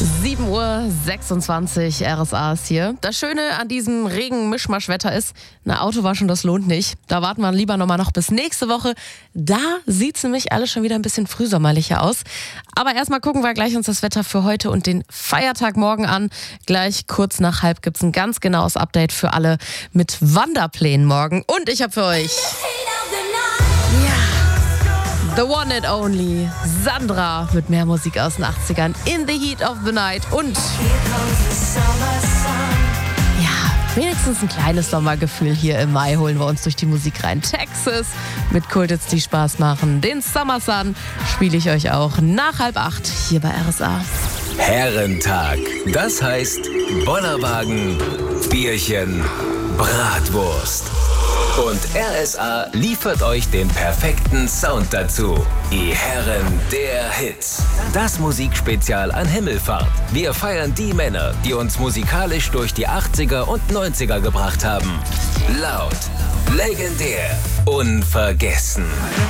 7:26 Uhr, RSA ist hier. Das Schöne an diesem Regen-Mischmasch-Wetter ist, eine Autowaschung, das lohnt nicht. Da warten wir lieber noch bis nächste Woche. Da sieht es nämlich alles schon wieder ein bisschen frühsommerlicher aus. Aber erstmal gucken wir gleich uns das Wetter für heute und den Feiertag morgen an. Gleich kurz nach 12 gibt es ein ganz genaues Update für alle mit Wanderplänen morgen. Und ich habe für euch... The One and Only, Sandra mit mehr Musik aus den 80ern, In the Heat of the Night und ja, wenigstens ein kleines Sommergefühl hier im Mai holen wir uns durch die Musik rein. Texas mit Kulthits, die Spaß machen. Den Summer Sun spiele ich euch auch nach 7:30 hier bei RSA. Herrentag, das heißt Bollerwagen, Bierchen, Bratwurst. Und RSA liefert euch den perfekten Sound dazu. Die Herren der Hits. Das Musikspezial an Himmelfahrt. Wir feiern die Männer, die uns musikalisch durch die 80er und 90er gebracht haben. Laut, legendär, unvergessen.